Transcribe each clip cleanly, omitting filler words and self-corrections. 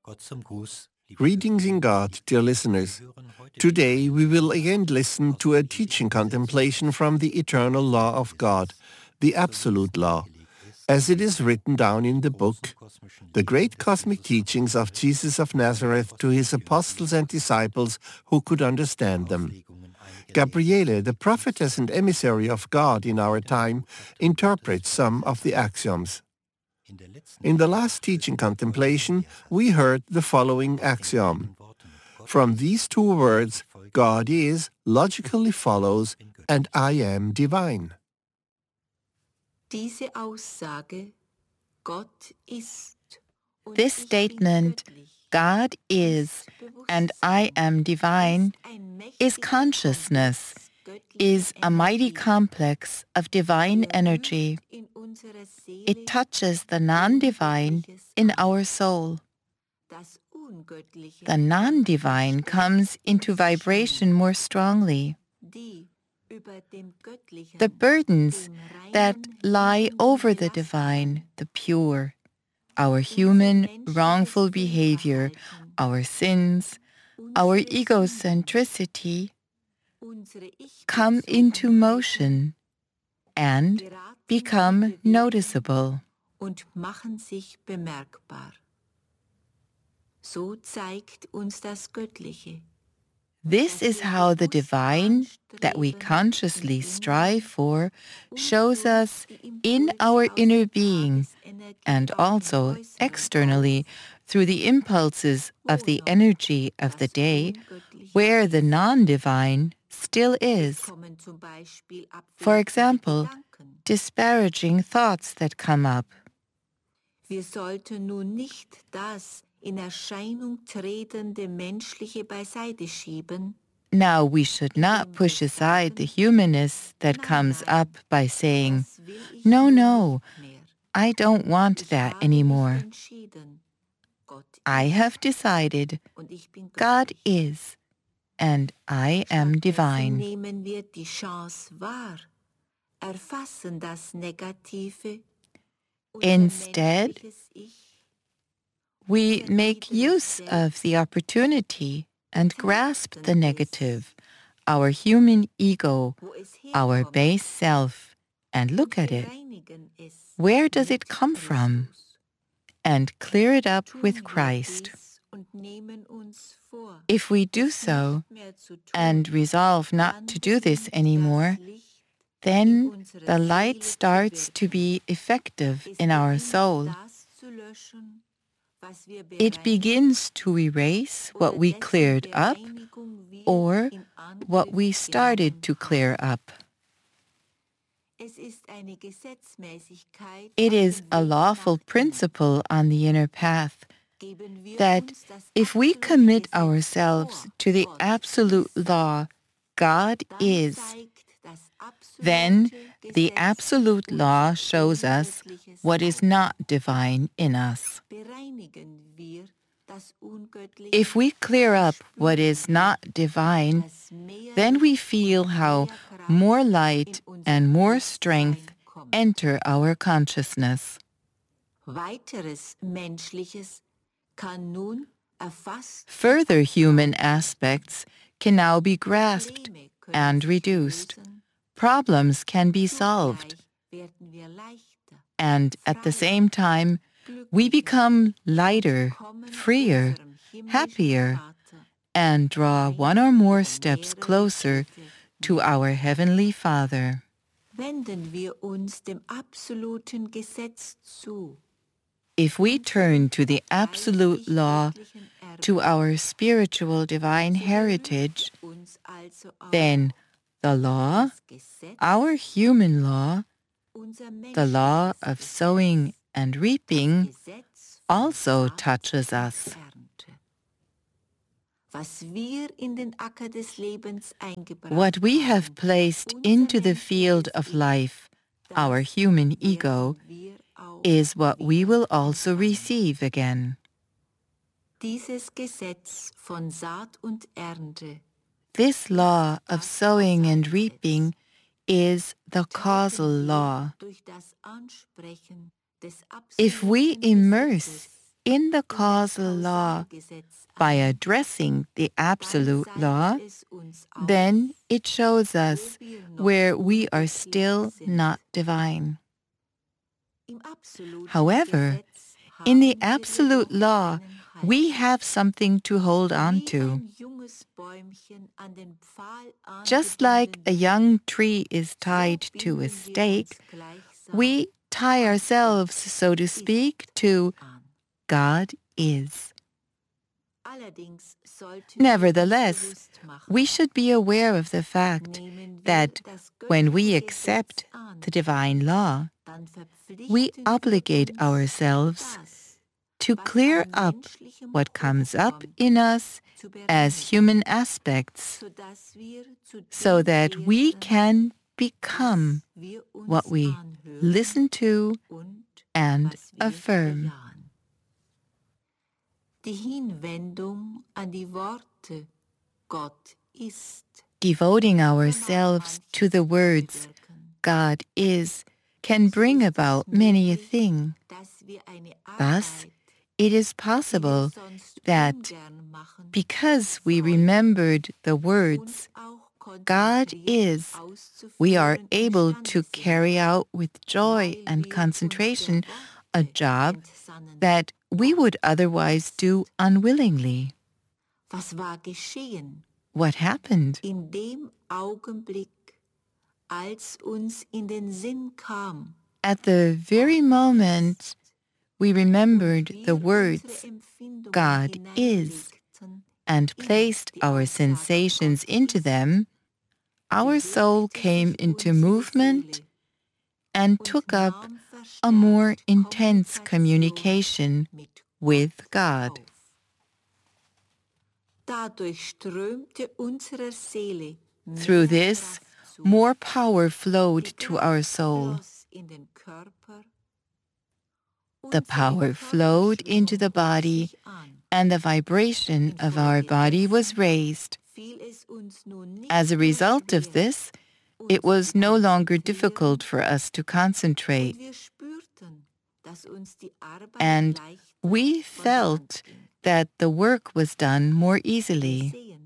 Greetings in God, dear listeners. Today we will again listen to a teaching contemplation from the eternal law of God, the absolute law, as it is written down in the book, The Great Cosmic Teachings of Jesus of Nazareth to His Apostles and Disciples who could understand them. Gabriele, the prophetess and emissary of God in our time, interprets some of the axioms. In the last teaching contemplation, we heard the following axiom. From these two words, God is, logically follows, and I am divine. Diese Aussage, Gott ist, This statement, God is and I am divine, is consciousness, is a mighty complex of divine energy. It touches the non-divine in our soul. The non-divine comes into vibration more strongly. The burdens that lie over the divine, the pure, our human wrongful behavior, our sins, our egocentricity, come into motion and become noticeable. Und machen sich bemerkbar. So zeigt uns das Göttliche. This is how the divine that we consciously strive for shows us in our inner being and also externally through the impulses of the energy of the day where the non-divine still is. For example, disparaging thoughts that come up. Wir sollten nun nicht das in Erscheinung tretende Menschliche beiseite schieben. Now we should not push aside the humanness that comes up by saying, no, I don't want that anymore. I have decided God is and I am divine. Nehmen wir die Chance wahr, erfassen das Negative. Instead, we make use of the opportunity and grasp the negative, our human ego, our base self, and look at it. Where does it come from? And clear it up with Christ. If we do so and resolve not to do this anymore, then the light starts to be effective in our soul. It begins to erase what we cleared up or what we started to clear up. It is a lawful principle on the inner path that if we commit ourselves to the absolute law, God is, then the absolute law shows us what is not divine in us. If we clear up what is not divine, then we feel how more light and more strength enter our consciousness. Further human aspects can now be grasped and reduced. Problems can be solved. And at the same time, we become lighter, freer, happier, and draw one or more steps closer to our Heavenly Father. If we turn to the absolute law, to our spiritual divine heritage, then the law, our human law, the law of sowing and reaping, also touches us. What we have placed into the field of life, our human ego, is what we will also receive again. This law of sowing and reaping is the causal law. If we immerse in the causal law by addressing the absolute law, then it shows us where we are still not divine. However, in the absolute law, we have something to hold on to. Just like a young tree is tied to a stake, we tie ourselves, so to speak, to God is. Nevertheless, we should be aware of the fact that when we accept the divine law, we obligate ourselves to clear up what comes up in us as human aspects so that we can become what we listen to and affirm. Devoting ourselves to the words God is can bring about many a thing. Thus, it is possible that because we remembered the words God is, we are able to carry out with joy and concentration a job that we would otherwise do unwillingly. What happened? At the very moment we remembered the words God is and placed our sensations into them, our soul came into movement and took up a more intense communication with God. Through this, more power flowed to our soul. The power flowed into the body, and the vibration of our body was raised. As a result of this, it was no longer difficult for us to concentrate, and we felt that the work was done more easily.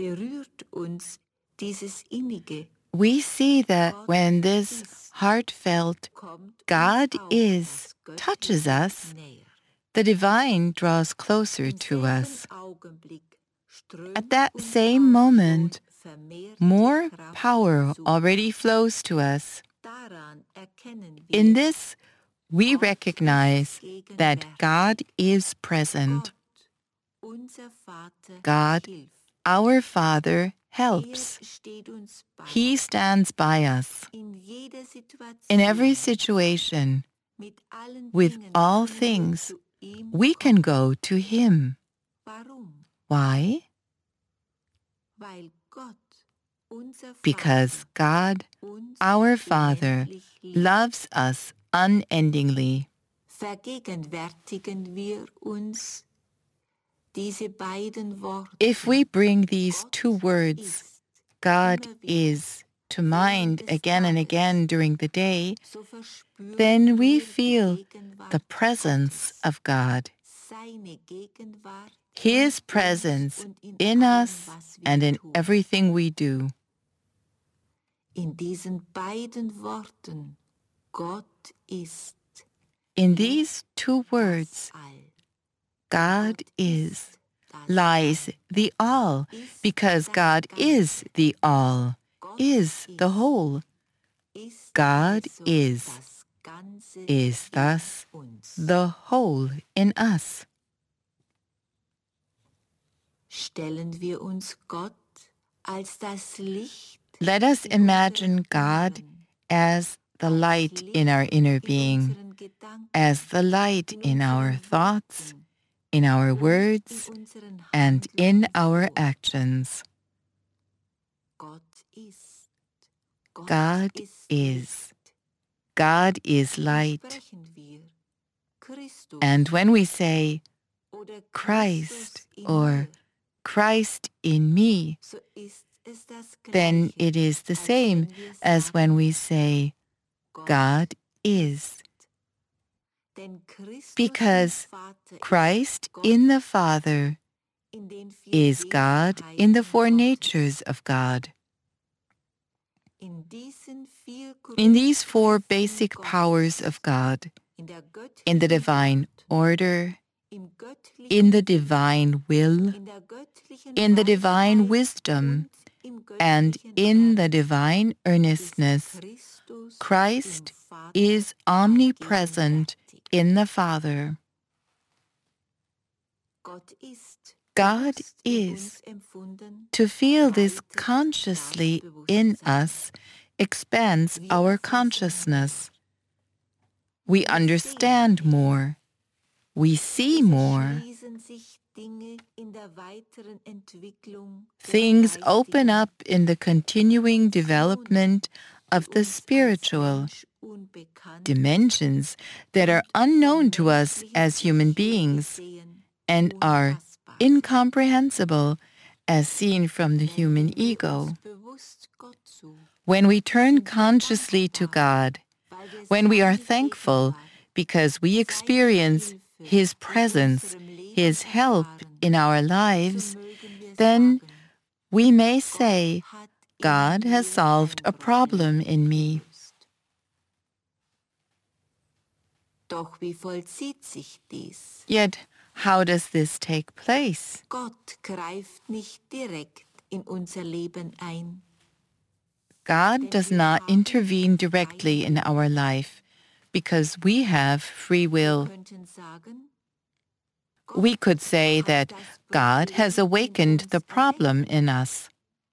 We see that when this heartfelt God is touches us, the divine draws closer to us. At that same moment, more power already flows to us. In this, we recognize that God is present. God, our Father, helps. He stands by us in every situation. With all things, we can go to Him. Why? Because God, our Father, loves us unendingly. If we bring these two words, God is, to mind again and again during the day, then we feel the presence of God, His presence in us and in everything we do. In these two words, God is, lies the all, because God is the all, is the whole. God is thus the whole in us. Let us imagine God as the light in our inner being, as the light in our thoughts, in our words, and in our actions. God is. God is light. And when we say Christ or Christ in me, then it is the same as when we say God is. because Christ in the Father is God in the four natures of God. In these four basic powers of God, in the divine order, in the divine will, in the divine wisdom, and in the divine earnestness, Christ is omnipresent in the Father. God is. To feel this consciously in us expands our consciousness. We understand more. We see more. Things open up in the continuing development of the spiritual dimensions that are unknown to us as human beings and are incomprehensible as seen from the human ego. When we turn consciously to God, when we are thankful because we experience His presence, His help in our lives, then we may say, God has solved a problem in me. Yet, how does this take place? God does not intervene directly in our life because we have free will. We could say that God has awakened the problem in us.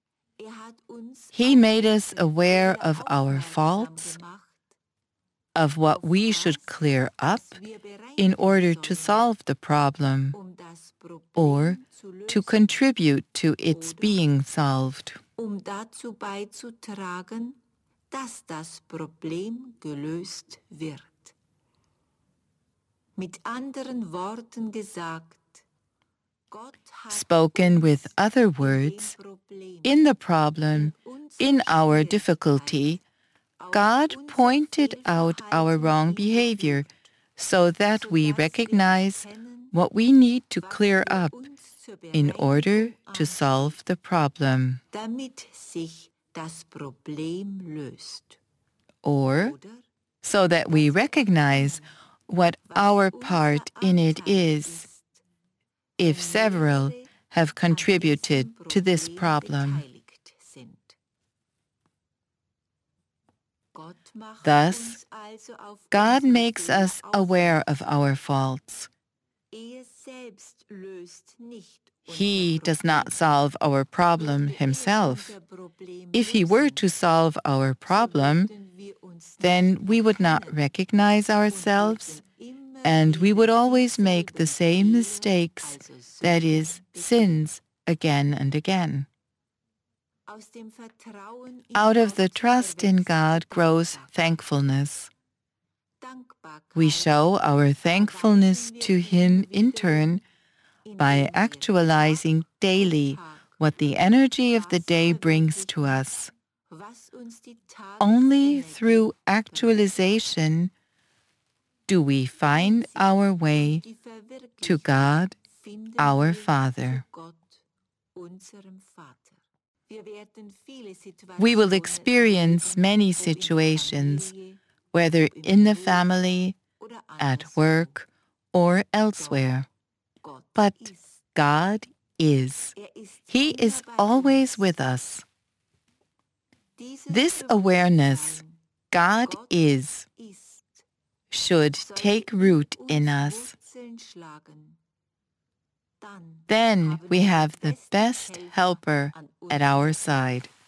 He made us aware of our faults, of what we should clear up in order to solve the problem, or to contribute to its being solved. Dazu beizutragen, dass das Problem gelöst wird. Mit anderen Worten gesagt, spoken with other words, in the problem, in our difficulty, God pointed out our wrong behavior so that we recognize what we need to clear up in order to solve the problem. damit sich das Problem löst. Or so that we recognize what our part in it is, if several have contributed to this problem. Thus, God makes us aware of our faults. He does not solve our problem himself. If he were to solve our problem, then we would not recognize ourselves, and we would always make the same mistakes, that is, sins, again and again. Out of the trust in God grows thankfulness. We show our thankfulness to Him in turn by actualizing daily what the energy of the day brings to us. Only through actualization do we find our way to God, our Father. We will experience many situations, whether in the family, at work, or elsewhere. But God is. He is always with us. This awareness, God is, should take root in us. Then we have the best helper at our side.